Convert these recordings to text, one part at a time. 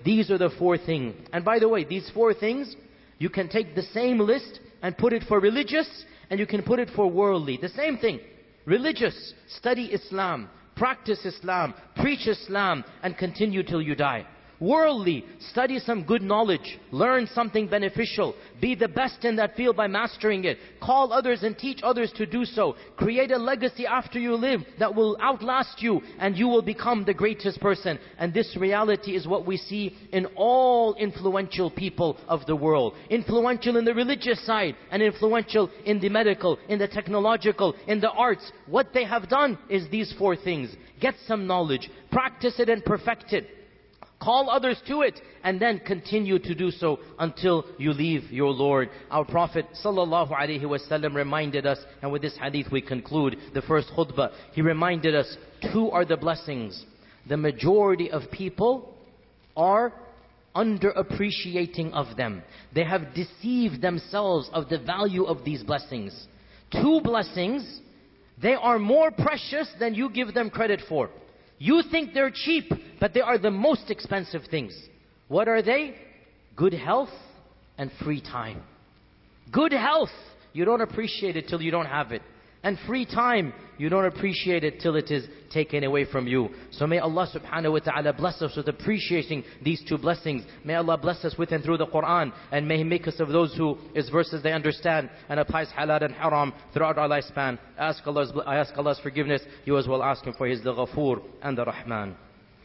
These are the four things. And by the way, these four things, you can take the same list and put it for religious, and you can put it for worldly. The same thing. Religious, study Islam, practice Islam, preach Islam, and continue till you die. Worldly, study some good knowledge, learn something beneficial, be the best in that field by mastering it, call others and teach others to do so, create a legacy after you live that will outlast you, and you will become the greatest person. And this reality is what we see in all influential people of the world. Influential in the religious side, and influential in the medical, in the technological, in the arts. What they have done is these four things. Get some knowledge, practice it and perfect it. Call others to it, and then continue to do so until you leave your Lord. Our Prophet ﷺ reminded us, and with this hadith we conclude the first khutbah. He reminded us, two are the blessings. The majority of people are underappreciating of them. They have deceived themselves of the value of these blessings. Two blessings, they are more precious than you give them credit for. You think they're cheap, but they are the most expensive things. What are they? Good health and free time. Good health, you don't appreciate it till you don't have it. And free time, you don't appreciate it till it is taken away from you. So may Allah subhanahu wa ta'ala bless us with appreciating these two blessings. May Allah bless us with and through the Quran. And may He make us of those who His verses they understand and applies halal and haram throughout our lifespan. I ask Allah's forgiveness. You as well ask Him for His the Ghafoor and the Rahman.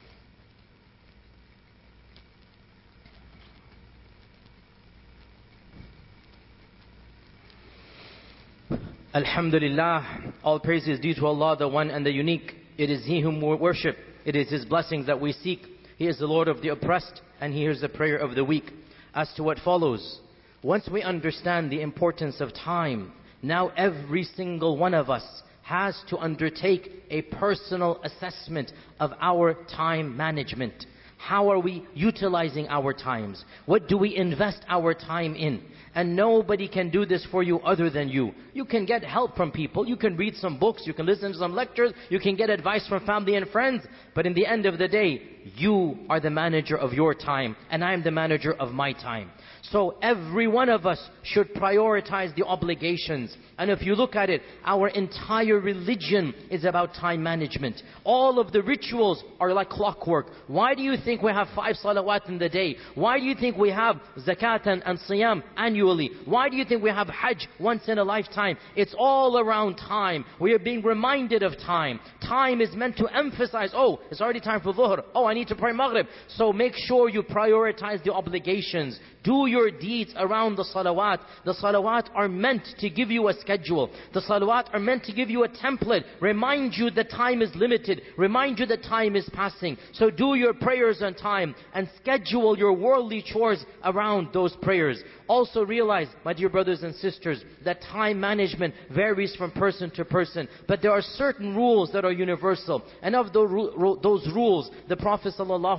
Alhamdulillah, all praise is due to Allah, the One and the Unique. It is He whom we worship. It is His blessings that we seek. He is the Lord of the oppressed, and He hears the prayer of the weak. As to what follows, once we understand the importance of time, now every single one of us has to undertake a personal assessment of our time management. How are we utilizing our times? What do we invest our time in? And nobody can do this for you other than you. You can get help from people. You can read some books. You can listen to some lectures. You can get advice from family and friends. But in the end of the day, you are the manager of your time. And I am the manager of my time. So every one of us should prioritize the obligations. And if you look at it, our entire religion is about time management. All of the rituals are like clockwork. Why do you think we have 5 salawat in the day? Why do you think we have zakat and siyam annually? Why do you think we have hajj once in a lifetime? It's all around time. We are being reminded of time. Time is meant to emphasize, oh, it's already time for dhuhr. Oh, I need to pray maghrib. So make sure you prioritize the obligations. Do your deeds around the salawat. The salawat are meant to give you a schedule. The salawat are meant to give you a template. Remind you that time is limited. Remind you that time is passing. So do your prayers on time and schedule your worldly chores around those prayers. Also realize, my dear brothers and sisters, that time management varies from person to person. But there are certain rules that are universal. And of those rules, the Prophet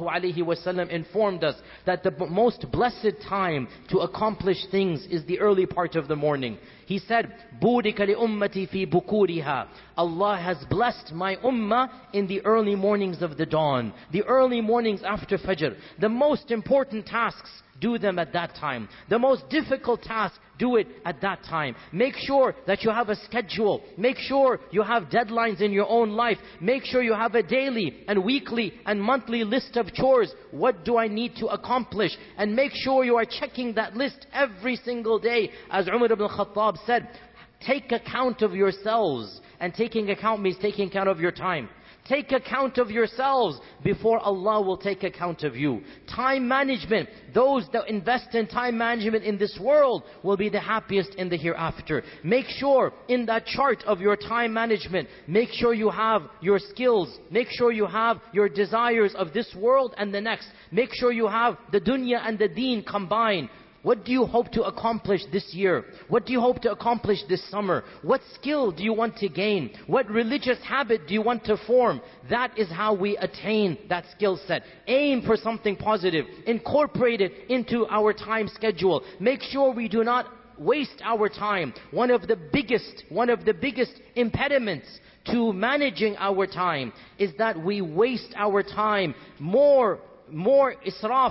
ﷺ informed us that the most blessed time to accomplish things is the early part of the morning. He said, بُورِكَ لِأُمَّتِي فِي بُكُورِهَا. Allah has blessed my ummah in the early mornings of the dawn. The early mornings after Fajr. The most important tasks, do them at that time. The most difficult task, do it at that time. Make sure that you have a schedule. Make sure you have deadlines in your own life. Make sure you have a daily and weekly and monthly list of chores. What do I need to accomplish? And make sure you are checking that list every single day. As Umar ibn Khattab said, take account of yourselves. And taking account means taking account of your time. Take account of yourselves before Allah will take account of you. Time management. Those that invest in time management in this world will be the happiest in the hereafter. Make sure in that chart of your time management, make sure you have your skills. Make sure you have your desires of this world and the next. Make sure you have the dunya and the deen combined. What do you hope to accomplish this year? What do you hope to accomplish this summer? What skill do you want to gain? What religious habit do you want to form? That is how we attain that skill set. Aim for something positive. Incorporate it into our time schedule. Make sure we do not waste our time. One of the biggest impediments to managing our time is that we waste our time more israf